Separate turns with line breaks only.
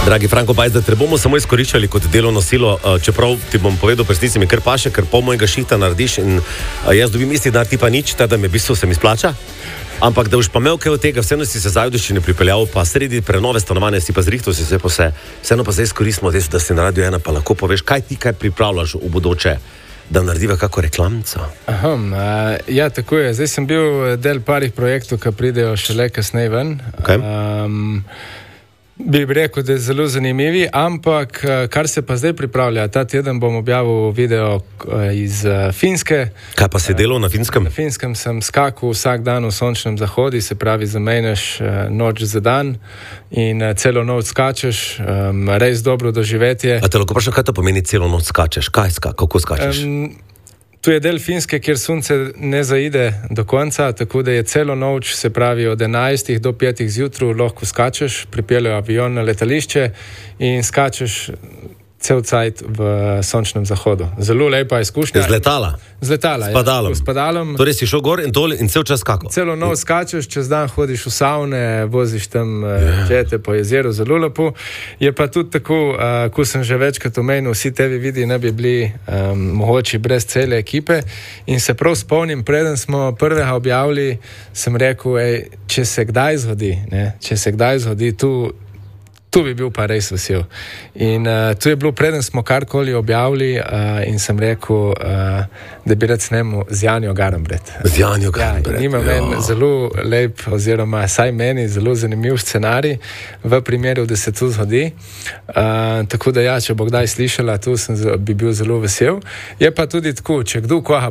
Dragi Franko Bajs, da te bomo samo izkoriščali kot delovno silo, čeprav ti bom povedal, presnici mi kar paše, ker pol mojega šihta narediš in jaz dobim isti denar, ti pa nič, da mi v bistvu se mi splača. Ampak da boš pa imel kaj od tega, vseeno si se zajudiščine pripeljal, pa sredi prenove stanovanja si pa zrihtal si se po vse. Vseeno pa zdaj izkoristimo, da si na Radio 1, pa lahko poveš, kaj pripravljaš v bodoče, da narediva kako reklamco.
Ja, tako je. Zdaj sem bil del parih projektov, ki pridejo šele kasneje ven.
Okay.
Bi rekel, da je zelo zanimivi, ampak kar se pa zdaj pripravlja, ta teden bom objavil video iz Finske.
Kaj pa si delal na Finskem?
Na Finskem sem skakal vsak dan v sončnem zahodi, se pravi zamenjaš noč za dan in celo noč skačeš, res dobro doživetje.
A te lahko vprašam, kaj to pomeni celo noč skačeš? Kako skačeš?
Tu je del Finske, kjer sonce ne zaide do konca, tako da je celo noč, se pravi od 11 do 5 zjutraj lahko skačeš, pripeljejo avion na letališče in skačeš cel cajt v sončnem zahodu. Zelo lepa izkušnja.
Z letala?
Z letala,
s padalom. Torej si šel gor in cel čas skakal?
Celo noč skačeš, čez dan hodiš v savne, voziš tam čete po jezeru, zelo lepo. Je pa tudi tako, ko sem že večkrat omenil, vsi tebi vidi ne bi bili mogoči brez cele ekipe in se prav spomnim, preden smo prvega objavili, sem rekel, če se kdaj zgodi, tu bi bil pa res vesel. In tu je bilo, preden smo karkoli objavili in sem rekel, da bi rad snemal z Janjo Garnbret.
Z Janjo Garnbret.
Ja, ima meni zelo lep, oziroma saj meni zelo zanimiv scenarij v primeru, da se to zgodi. Tako da ja, če bo kdaj slišala, tu bi bil zelo vesel. Je pa tudi tako, če kdo koga